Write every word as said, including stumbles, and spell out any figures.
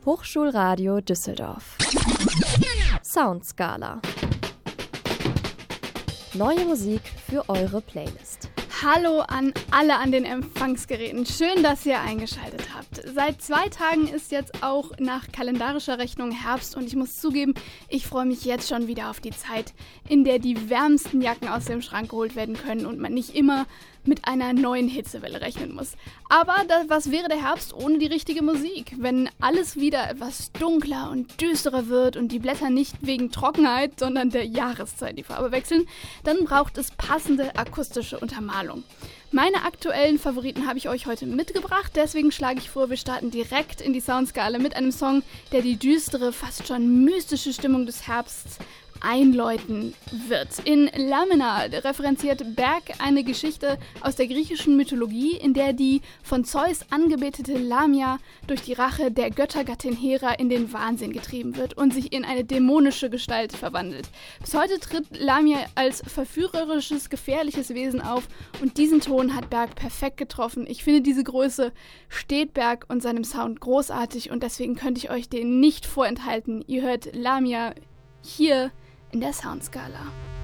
Hochschulradio Düsseldorf. Soundskala. Neue Musik für eure Playlist. Hallo an alle an den Empfangsgeräten. Schön, dass ihr eingeschaltet habt. Seit zwei Tagen ist jetzt auch nach kalendarischer Rechnung Herbst und ich muss zugeben, ich freue mich jetzt schon wieder auf die Zeit, in der die wärmsten Jacken aus dem Schrank geholt werden können und man nicht immer mit einer neuen Hitzewelle rechnen muss. Aber das, was wäre der Herbst ohne die richtige Musik? Wenn alles wieder etwas dunkler und düsterer wird und die Blätter nicht wegen Trockenheit, sondern der Jahreszeit die Farbe wechseln, dann braucht es passende akustische Untermalung. Meine aktuellen Favoriten habe ich euch heute mitgebracht, deswegen schlage ich vor, wir starten direkt in die Soundskala mit einem Song, der die düstere, fast schon mystische Stimmung des Herbsts einläuten wird. In Lamina referenziert Berg eine Geschichte aus der griechischen Mythologie, in der die von Zeus angebetete Lamia durch die Rache der Göttergattin Hera in den Wahnsinn getrieben wird und sich in eine dämonische Gestalt verwandelt. Bis heute tritt Lamia als verführerisches, gefährliches Wesen auf und diesen Ton hat Berg perfekt getroffen. Ich finde, diese Größe steht Berg und seinem Sound großartig und deswegen könnte ich euch den nicht vorenthalten. Ihr hört Lamia hier in der Soundskala.